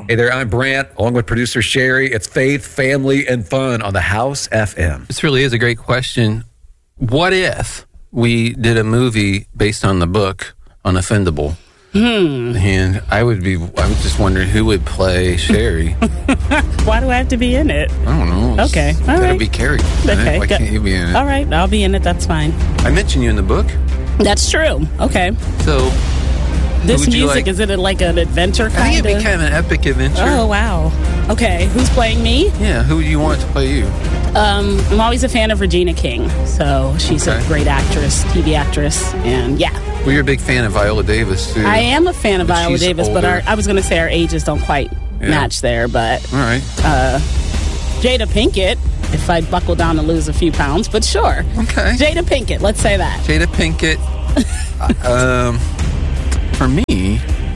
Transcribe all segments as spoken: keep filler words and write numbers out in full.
Hey there, I'm Brant, along with producer Sherry. It's faith, family, and fun on the House F M. This really is a great question. What if we did a movie based on the book, Unoffendable? Hmm. And I would be, I'm just wondering who would play Sherry. Why do I have to be in it? I don't know. It's Okay, all gotta right. be Carrie. Okay, Why go- can't you be in it? All right, I'll be in it. That's fine. I mentioned you in the book. That's true. Okay. So, This would you music, like- is it a, like an adventure I kind think it'd of? be kind of an epic adventure. Oh, wow. Okay, who's playing me? Yeah, who do you want to play you? Um, I'm always a fan of Regina King, so she's Okay. a great actress, T V actress, and yeah. Well, you're a big fan of Viola Davis, too. I am a fan of But Viola she's Davis, but older. our, I was going to say our ages don't quite Yeah. match there, but All right. Jada Pinkett, if I buckle down and lose a few pounds, but sure. Okay. Jada Pinkett, let's say that. Jada Pinkett. um, for me,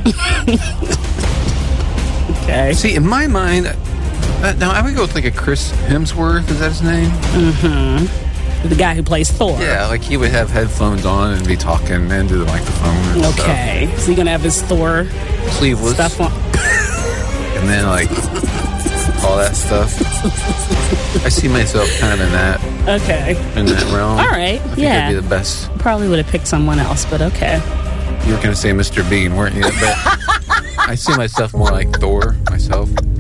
Okay. see, in my mind, uh, now I would go with like a Chris Hemsworth. Is that his name? The guy who plays Thor. Yeah, like he would have headphones on and be talking into the microphone. And Okay. So you're going to have his Thor stuff. Sleeveless. stuff on. And then like all that stuff. I see myself kind of in that Okay. in that realm. All right, I think yeah. that'd be the best. Probably would have picked someone else, but okay. You were going to say Mister Bean, weren't you? But I see myself more like Thor myself.